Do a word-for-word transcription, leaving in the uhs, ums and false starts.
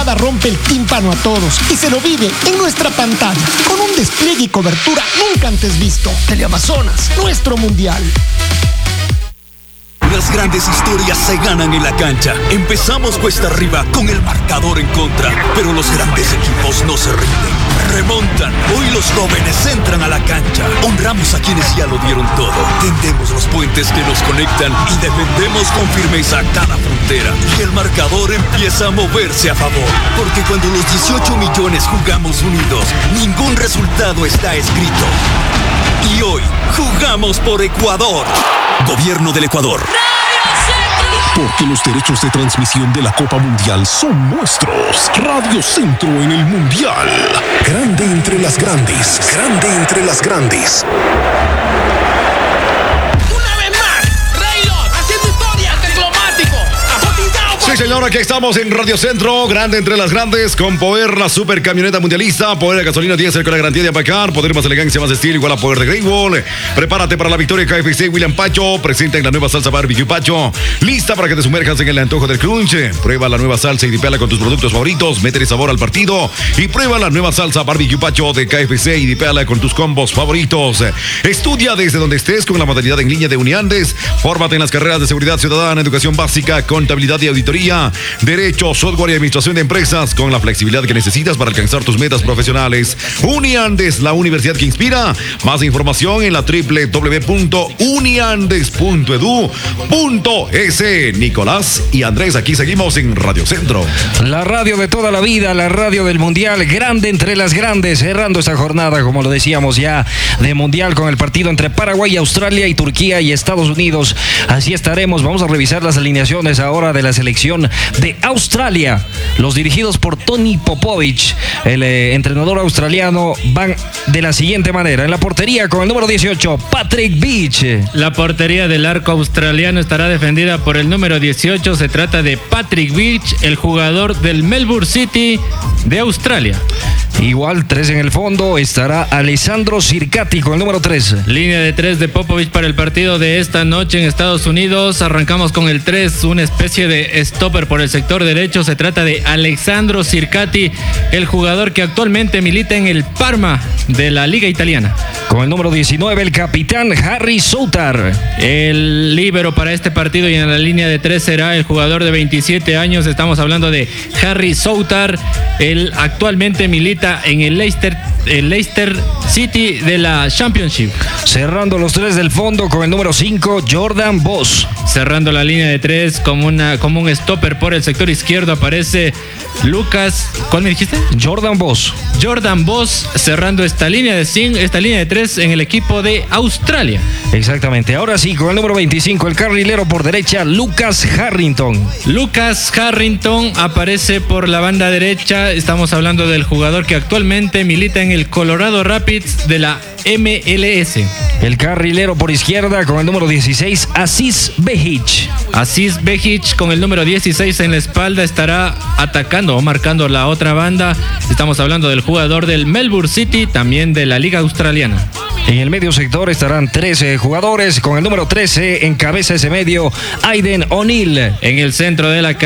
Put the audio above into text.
jugada rompe el tímpano a todos y se lo vive en nuestra pantalla, con un despliegue y cobertura nunca antes visto. Teleamazonas, nuestro mundial. Las grandes historias se ganan en la cancha. Empezamos cuesta arriba con el marcador en contra, pero los grandes equipos no se rinden. Remontan. Hoy los jóvenes entran a la cancha. Honramos a quienes ya lo dieron todo. Tendemos los puentes que nos conectan y defendemos con firmeza cada frontera. Y el marcador empieza a moverse a favor. Porque cuando los dieciocho millones jugamos unidos, ningún resultado está escrito. Y hoy jugamos por Ecuador. Gobierno del Ecuador. Porque los derechos de transmisión de la Copa Mundial son nuestros. Radio Centro en el Mundial. Grande entre las grandes. Grande entre las grandes. Sí, señor, aquí estamos en Radio Centro, grande entre las grandes, con Poder, la super camioneta mundialista, Poder de gasolina diésel con la garantía de empacar, Poder más elegancia, más estilo, igual a Poder de Great Wall. Prepárate para la victoria K F C William Pacho, presenta en la nueva salsa Barbecue Pacho, lista para que te sumerjas en el antojo del crunch. Prueba la nueva salsa y dipeala con tus productos favoritos, métele sabor al partido y prueba la nueva salsa Barbecue Pacho de K F C y dipeala con tus combos favoritos. Estudia desde donde estés con la modalidad en línea de Uniandes, fórmate en las carreras de seguridad ciudadana, educación básica, contabilidad y auditoría, derecho, software y administración de empresas con la flexibilidad que necesitas para alcanzar tus metas profesionales. Uniandes, la universidad que inspira. Más información en la doble u doble u doble u punto uniandes punto edu punto es. Nicolás y Andrés, aquí seguimos en Radio Centro. La radio de toda la vida, la radio del Mundial, grande entre las grandes, cerrando esta jornada, como lo decíamos ya, de Mundial con el partido entre Paraguay, Australia y Turquía y Estados Unidos. Así estaremos. Vamos a revisar las alineaciones ahora de la selección de Australia. Los dirigidos por Tony Popovich, el eh, entrenador australiano, van de la siguiente manera. En la portería con el número dieciocho, Patrick Beach. La portería del arco australiano estará defendida por el número dieciocho. Se trata de Patrick Beach, el jugador del Melbourne City de Australia. Igual, tres en el fondo, estará Alessandro Circati con el número tres. Línea de tres de Popovich para el partido de esta noche en Estados Unidos. Arrancamos con el tres, una especie de stopper por el sector derecho. Se trata de Alessandro Circati, el jugador que actualmente milita en el Parma de la Liga Italiana. Con el número diecinueve, el capitán Harry Soutar. El líbero para este partido y en la línea de tres será el jugador de veintisiete años. Estamos hablando de Harry Soutar. Él actualmente milita en el Leicester, el Leicester City de la Championship. Cerrando los tres del fondo con el número cinco, Jordan Voss. Cerrando la línea de tres como, una, como un stopper por el sector izquierdo aparece Lucas, ¿cuál me dijiste? Jordan Voss. Jordan Voss cerrando esta línea de cinco, esta línea de tres en el equipo de Australia. Exactamente. Ahora sí, con el número veinticinco, el carrilero por derecha, Lucas Harrington. Lucas Harrington aparece por la banda derecha. Estamos hablando del jugador que actualmente milita en el Colorado Rapids de la M L S. El carrilero por izquierda con el número dieciséis, Aziz Behic. Aziz Behic con el número dieciséis en la espalda estará atacando o marcando la otra banda. Estamos hablando del jugador del Melbourne City, también de la Liga Australiana. En el medio sector estarán trece jugadores. Con el número trece encabeza ese medio Aiden O'Neill. En el centro de la